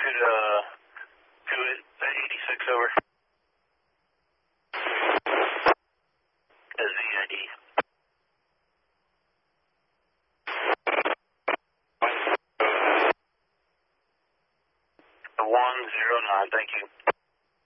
to 86 over. As VID. 109, thank you.